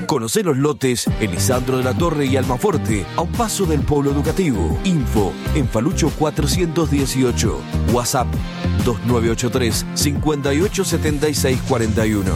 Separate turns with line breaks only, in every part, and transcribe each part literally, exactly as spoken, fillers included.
Conocé los lotes Elisandro de la Torre y Almafuerte, a un paso del Polo Educativo. Info en Falucho cuatrocientos dieciocho. WhatsApp dos nueve ocho tres, cinco ocho siete seis cuatro uno.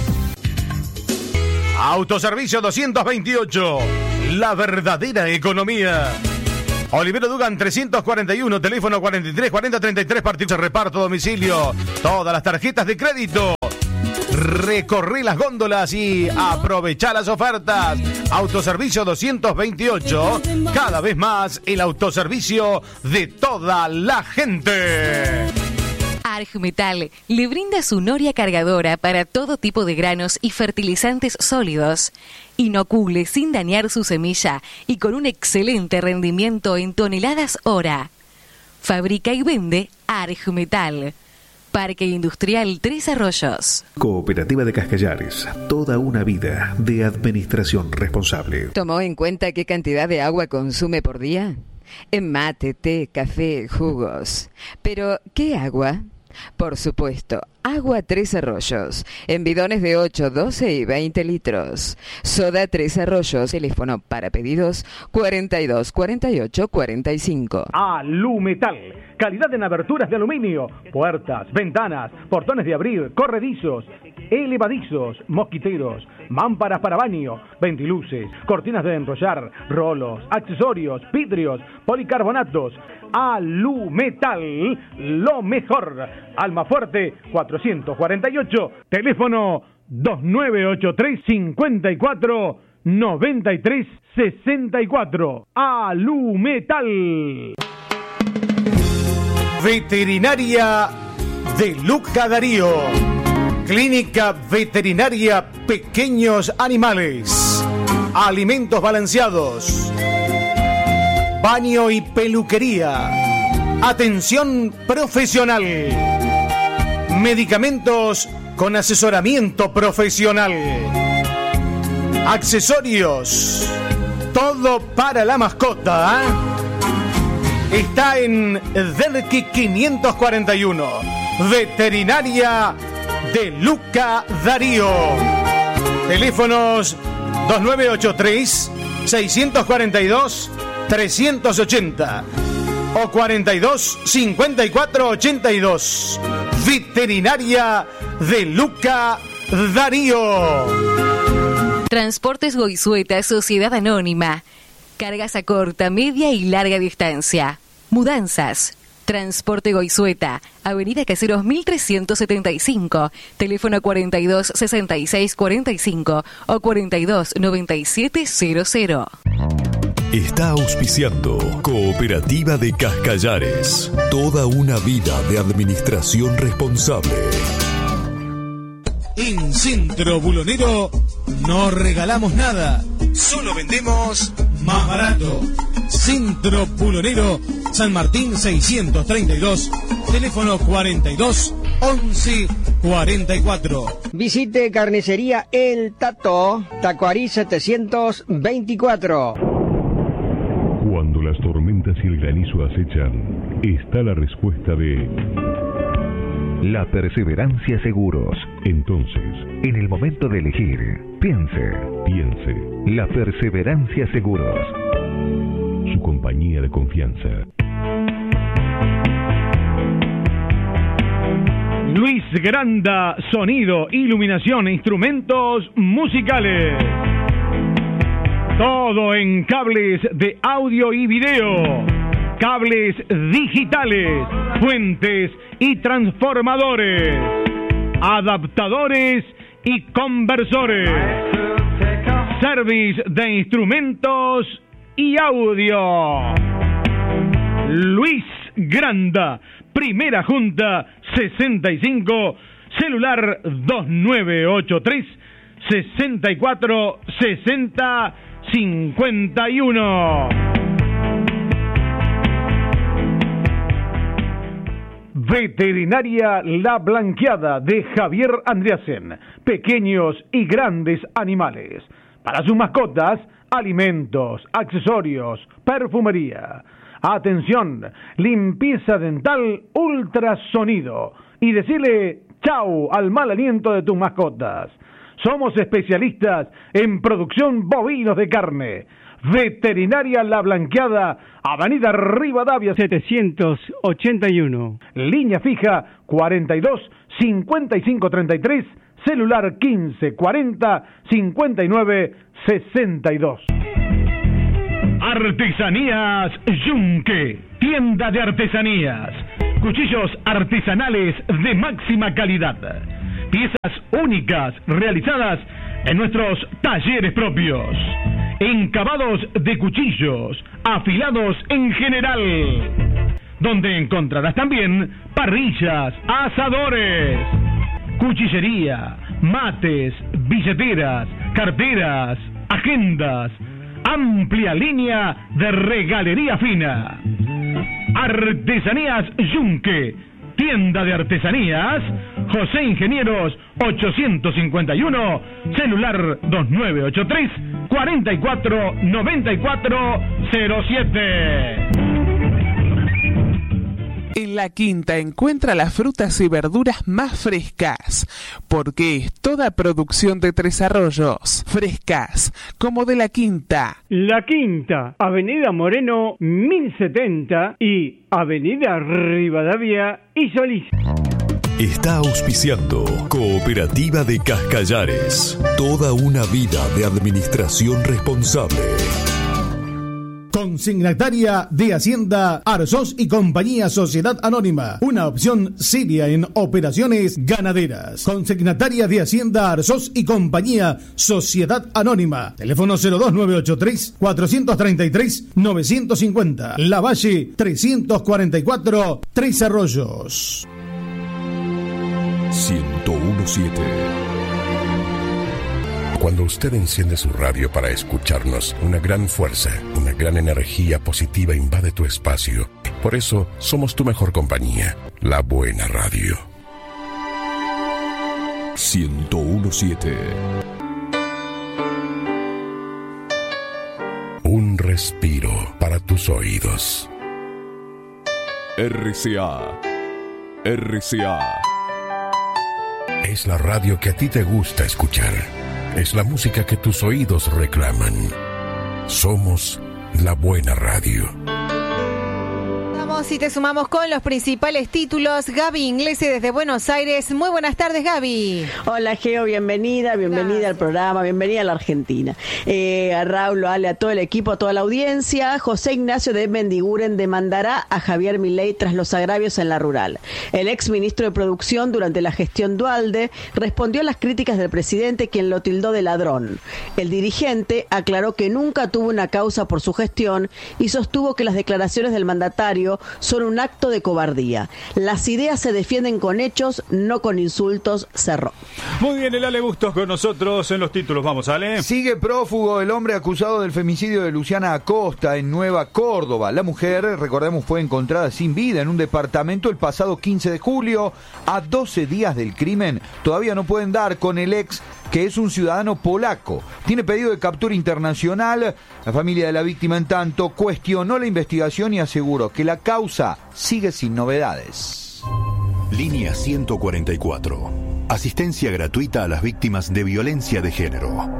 Autoservicio doscientos veintiocho. La verdadera economía. Olivero Dugan trescientos cuarenta y uno, teléfono cuarenta y tres cuarenta treinta y tres, partido de reparto, domicilio. Todas las tarjetas de crédito. Recorrí las góndolas y aprovechá las ofertas. Autoservicio doscientos veintiocho, cada vez más el autoservicio de toda la gente.
Argmetal le brinda su noria cargadora para todo tipo de granos y fertilizantes sólidos. Inocule sin dañar su semilla y con un excelente rendimiento en toneladas hora. Fabrica y vende Argmetal. Parque Industrial Tres Arroyos.
Cooperativa de Cascallares. Toda una vida de administración responsable.
¿Tomó en cuenta qué cantidad de agua consume por día? En mate, té, café, jugos. Pero, ¿qué agua? Por supuesto, agua Tres Arroyos, en bidones de ocho, doce y veinte litros. Soda Tres Arroyos, teléfono para pedidos cuarenta y dos cuarenta y ocho cuarenta y cinco.
Alumetal, calidad en aberturas de aluminio, puertas, ventanas, portones de abrir, corredizos, elevadizos, mosquiteros, mámparas para baño, ventiluces, cortinas de enrollar, rolos, accesorios, vidrios, policarbonatos. Alumetal, lo mejor. Almafuerte cuatrocientos cuarenta y ocho, teléfono dos nueve ocho tres, cinco cuatro, nueve tres seis cuatro. Alumetal.
Veterinaria de Luca Darío. Clínica Veterinaria Pequeños Animales. Alimentos balanceados. Baño y peluquería. Atención profesional. Medicamentos con asesoramiento profesional. Accesorios. Todo para la mascota. ¿eh? Está en Derqui quinientos cuarenta y uno. Veterinaria de Luca Darío. Teléfonos dos nueve ocho tres, seis cuatro dos, tres ochenta o cuarenta y dos, cincuenta y cuatro, ochenta y dos. Veterinaria de Luca Darío.
Transportes Goizueta, Sociedad Anónima. Cargas a corta, media y larga distancia. Mudanzas. Transporte Goizueta, Avenida Caseros mil trescientos setenta y cinco, teléfono cuarenta y dos, sesenta y seis, cuarenta y cinco o cuarenta y dos, noventa y siete cero cero.
Está auspiciando Cooperativa de Cascallares. Toda una vida de administración responsable.
En Centro Bulonero no regalamos nada, solo vendemos más barato. Centro Bulonero, San Martín seiscientos treinta y dos, teléfono cuarenta y dos, once, cuarenta y cuatro.
Visite Carnicería El Tato, Tacuarí setecientos veinticuatro.
Cuando las tormentas y el granizo acechan, está la respuesta de
La Perseverancia Seguros.
Entonces,
en el momento de elegir, piense.
Piense.
La Perseverancia Seguros.
Su compañía de confianza.
Luis Granda, sonido, iluminación e instrumentos musicales. Todo en cables de audio y video, cables digitales, fuentes y transformadores, adaptadores y conversores, service de instrumentos y audio. Luis Granda, Primera Junta sesenta y cinco, celular dos nueve ocho tres, sesenta y cuatro, sesenta, cincuenta y uno. Veterinaria La Blanqueada de Javier Andreasen. Pequeños y grandes animales. Para sus mascotas, alimentos, accesorios, perfumería. Atención, limpieza dental, ultrasonido. Y decirle chau al mal aliento de tus mascotas. Somos especialistas en producción bovinos de carne. Veterinaria La Blanqueada, Avenida Rivadavia setecientos ochenta y uno. Línea fija cuarenta y dos cincuenta y cinco treinta y tres, celular quince cuarenta cincuenta y nueve sesenta y dos.
Artesanías Yunque, tienda de artesanías, cuchillos artesanales de máxima calidad, piezas únicas realizadas en nuestros talleres propios, encabados de cuchillos, afilados en general, donde encontrarás también parrillas, asadores, cuchillería, mates, billeteras, carteras, agendas, amplia línea de regalería fina. Artesanías Yunque, tienda de artesanías, José Ingenieros ochocientos cincuenta y uno, celular dos nueve ocho tres, cuarenta y cuatro noventa y cuatro cero siete.
En La Quinta encuentra las frutas y verduras más frescas, porque es toda producción de Tres Arroyos, frescas, como de La Quinta.
La Quinta, Avenida Moreno mil setenta y Avenida Rivadavia y Solís.
Está auspiciando Cooperativa de Cascallares, toda una vida de administración responsable.
Consignataria de Hacienda Arzós y Compañía Sociedad Anónima, una opción seria en operaciones ganaderas. Consignataria de Hacienda Arzós y Compañía Sociedad Anónima, teléfono cero dos nueve ocho tres, cuatro tres tres, nueve cinco cero, La Valle trescientos cuarenta y cuatro, Tres Arroyos.
ciento uno punto siete.
Cuando usted enciende su radio para escucharnos, una gran fuerza, una gran energía positiva invade tu espacio. Por eso, somos tu mejor compañía, la buena radio.
ciento uno punto siete.
Un respiro para tus oídos.
R C A. R C A.
Es la radio que a ti te gusta escuchar. Es la música que tus oídos reclaman. Somos la buena radio.
Vamos y te sumamos con los principales títulos. Gaby Inglese desde Buenos Aires. Muy buenas tardes, Gaby.
Hola, Geo, bienvenida, bienvenida Gracias. Al programa, bienvenida a la Argentina. Eh, a Raúl, Ale, a todo el equipo, a toda la audiencia. José Ignacio de Mendiguren demandará a Javier Milei tras los agravios en la rural. El ex ministro de Producción durante la gestión Duhalde respondió a las críticas del presidente, quien lo tildó de ladrón. El dirigente aclaró que nunca tuvo una causa por su gestión y sostuvo que las declaraciones del mandatario son un acto de cobardía. Las ideas se defienden con hechos, no con insultos, cerró.
Muy bien, el Ale Bustos con nosotros en los títulos. Vamos, Ale.
Sigue prófugo el hombre acusado del femicidio de Luciana Acosta en Nueva Córdoba. La mujer, recordemos, fue encontrada sin vida en un departamento el pasado quince de julio. A doce días del crimen, todavía no pueden dar con el ex, que es un ciudadano polaco. Tiene pedido de captura internacional. La familia de la víctima, en tanto, cuestionó la investigación y aseguró que la causa sigue sin novedades.
Línea ciento cuarenta y cuatro. Asistencia gratuita a las víctimas de violencia de género.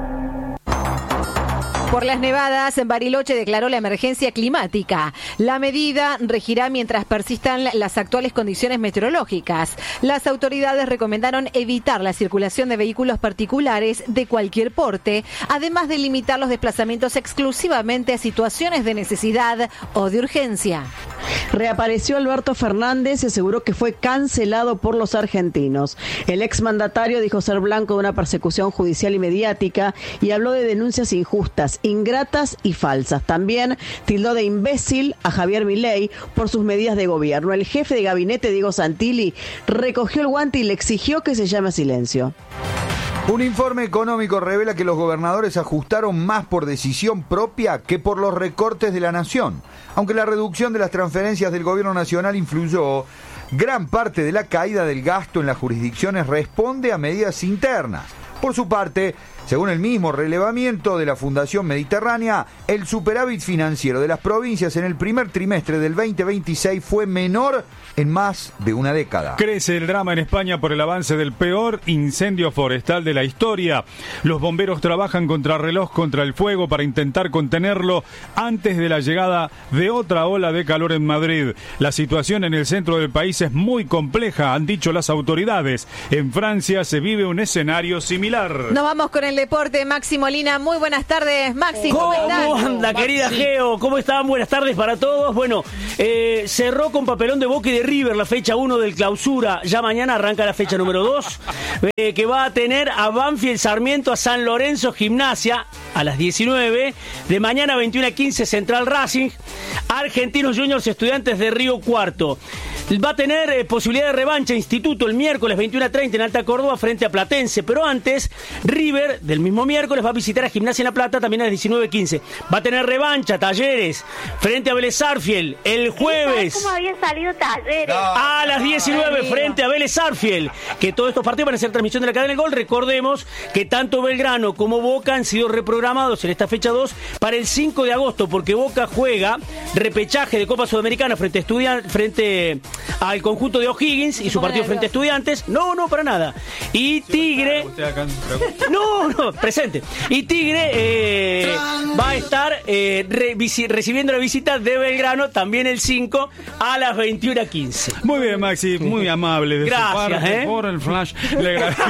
Por las nevadas, Bariloche declaró la emergencia climática. La medida regirá mientras persistan las actuales condiciones meteorológicas. Las autoridades recomendaron evitar la circulación de vehículos particulares de cualquier porte, además de limitar los desplazamientos exclusivamente a situaciones de necesidad o de urgencia.
Reapareció Alberto Fernández y aseguró que fue cancelado por los argentinos. El exmandatario dijo ser blanco de una persecución judicial y mediática y habló de denuncias injustas, ingratas y falsas. También tildó de imbécil a Javier Milei por sus medidas de gobierno. El jefe de gabinete, Diego Santilli, recogió el guante y le exigió que se llame a silencio.
Un informe económico revela que los gobernadores ajustaron más por decisión propia que por los recortes de la nación. Aunque la reducción de las transferencias del gobierno nacional influyó, gran parte de la caída del gasto en las jurisdicciones responde a medidas internas. Por su parte, según el mismo relevamiento de la Fundación Mediterránea, el superávit financiero de las provincias en el primer trimestre del veinte veintiséis fue menor en más de una década.
Crece el drama en España por el avance del peor incendio forestal de la historia. Los bomberos trabajan contra reloj contra el fuego para intentar contenerlo antes de la llegada de otra ola de calor en Madrid. La situación en el centro del país es muy compleja, han dicho las autoridades. En Francia se vive un escenario similar.
Nos vamos con el deporte. Maxi Molina, muy buenas tardes. Maxi,
¿cómo,
¿cómo
anda, querida Geo? ¿Cómo están? Buenas tardes para todos. Bueno, eh, cerró con papelón de Boca y de River la fecha uno del Clausura. Ya mañana arranca la fecha número dos, eh, que va a tener a Banfield Sarmiento, a San Lorenzo Gimnasia a las diecinueve. De mañana veintiuno a quince Central Racing, Argentinos Juniors Estudiantes de Río Cuarto. Va a tener eh, posibilidad de revancha Instituto el miércoles veintiuno a treinta en Alta Córdoba frente a Platense, pero antes River del mismo miércoles va a visitar a Gimnasia en La Plata también a las diecinueve quince. Va a tener revancha Talleres frente a Vélez Sarsfield el jueves.
¿Cómo había salido Talleres?
A las diecinueve frente a Vélez Sarsfield, que todos estos partidos van a ser transmisión de la cadena del Gol. Recordemos que tanto Belgrano como Boca han sido reprogramados en esta fecha dos para el cinco de agosto, porque Boca juega repechaje de Copa Sudamericana frente a estudian- frente al conjunto de O'Higgins y su partido frente a Estudiantes. No, no, para nada. Y Tigre... No, no, presente. Y Tigre eh, va a estar eh, re- visi- recibiendo la visita de Belgrano también el cinco a las veintiuno a quince.
Muy bien, Maxi, muy amable de
Gracias,
su parte
¿eh?
por el flash. Le agradezco.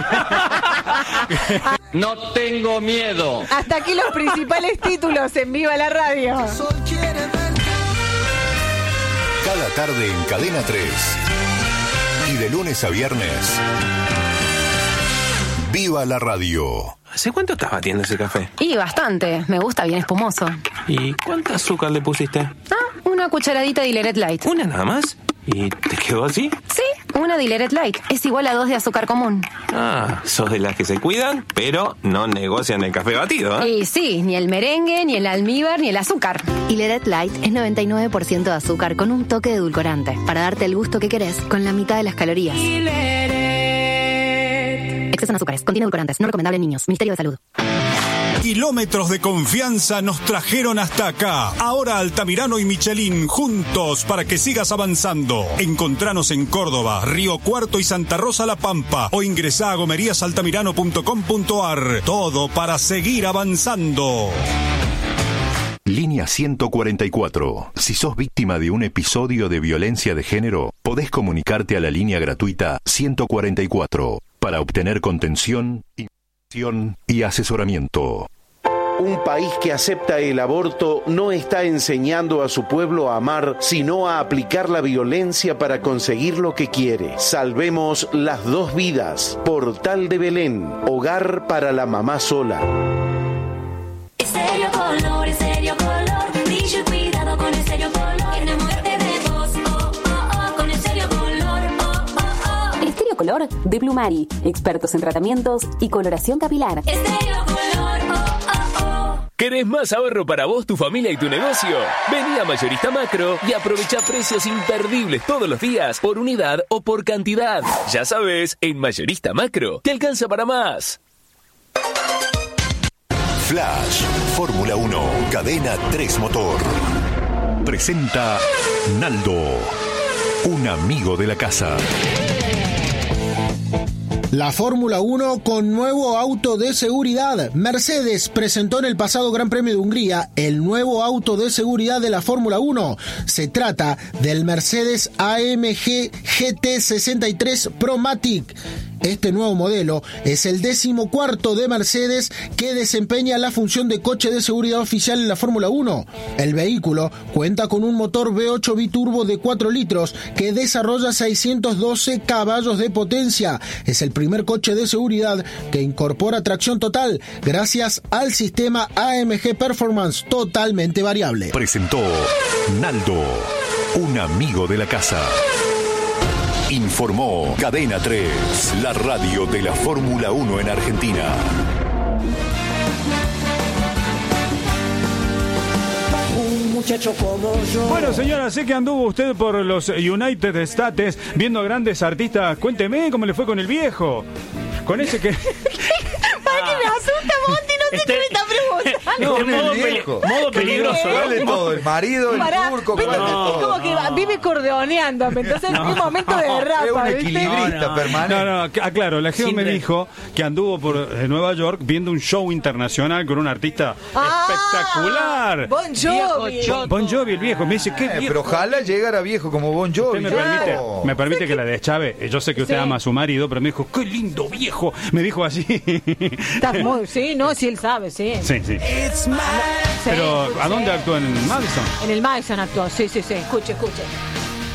No tengo miedo.
Hasta aquí los principales títulos en Viva la Radio.
Cada tarde en Cadena tres. Y de lunes a viernes. ¡Viva la radio!
¿Hace cuánto estás batiendo ese café?
Y bastante, me gusta bien espumoso.
¿Y cuánto azúcar le pusiste?
Ah, una cucharadita de Dileret Light.
¿Una nada más? ¿Y te quedó así?
Sí, una Dileret Light. Es igual a dos de azúcar común.
Ah, sos de las que se cuidan, pero no negocian el café batido, ¿eh?
Y sí, ni el merengue, ni el almíbar, ni el azúcar. Dileret Light es noventa y nueve por ciento de azúcar con un toque de edulcorante, para darte el gusto que querés con la mitad de las calorías. Exceso en azúcares, contiene edulcorantes, no recomendable en niños. Ministerio de Salud.
Kilómetros de confianza nos trajeron hasta acá. Ahora Altamirano y Michelin juntos para que sigas avanzando. Encontranos en Córdoba, Río Cuarto y Santa Rosa La Pampa o ingresá a gomerías altamirano punto com punto ar. Todo para seguir avanzando.
Línea ciento cuarenta y cuatro. Si sos víctima de un episodio de violencia de género, podés comunicarte a la línea gratuita ciento cuarenta y cuatro para obtener contención, información y asesoramiento.
Un país que acepta el aborto no está enseñando a su pueblo a amar, sino a aplicar la violencia para conseguir lo que quiere. Salvemos las dos vidas. Portal de Belén, hogar para la mamá sola.
Estéreo Color, Estéreo Color, brillo y cuidado con Estéreo Color. Enamórate de vos, oh, oh, oh, con Estéreo Color, oh, oh, oh.
Estéreo Color de Plumari, expertos en tratamientos y coloración capilar.
Estéreo Color, oh, oh, oh.
¿Querés más ahorro para vos, tu familia y tu negocio? Vení a Mayorista Macro y aprovecha precios imperdibles todos los días, por unidad o por cantidad. Ya sabes, en Mayorista Macro te alcanza para más.
Flash, Fórmula uno, Cadena tres Motor. Presenta Naldo, un amigo de la casa.
La Fórmula uno con nuevo auto de seguridad. Mercedes presentó en el pasado Gran Premio de Hungría el nuevo auto de seguridad de la Fórmula uno. Se trata del Mercedes A M G G T sesenta y tres ProMatic. Este nuevo modelo es el decimocuarto de Mercedes que desempeña la función de coche de seguridad oficial en la Fórmula uno. El vehículo cuenta con un motor V ocho biturbo de cuatro litros que desarrolla seiscientos doce caballos de potencia. Es el primer coche de seguridad que incorpora tracción total gracias al sistema A M G Performance totalmente variable.
Presentó Naldo, un amigo de la casa. Informó Cadena tres, la radio de la Fórmula uno en Argentina.
Un muchacho como yo.
Bueno, señora, sé que anduvo usted por los United States viendo a grandes artistas. Cuénteme cómo le fue con el viejo. Con ese que...
No,
en modo,
el
peli-
viejo.
modo peligroso, ¿no?
Vale todo, el marido, el
Pará,
turco,
viste,
vale
es
todo.
como que va- vive cordoneándome, entonces es un momento de derrapa,
Es un
¿viste?
equilibrista
No, no,
permanente.
no, no, aclaro, la Geo me
Siempre.
dijo que anduvo por eh, Nueva York viendo un show internacional con un artista
Ah,
espectacular.
Bon Jovi.
Viejo
Bon Jovi, el viejo, me dice, ¿qué
Eh,
viejo?
pero ojalá llegara viejo como Bon Jovi.
Usted me
yo
permite,
no.
me permite que la deschave. Yo sé que usted
Sí.
ama a su marido, pero me dijo, qué lindo viejo. Me dijo así.
Estás muy, sí, no, sí, él sabe, sí.
Sí, sí.
Sí,
Pero, ¿a
sí.
dónde actúa? ¿En Madison?
En el Madison actuó, sí, sí, sí. Escuche, escuche.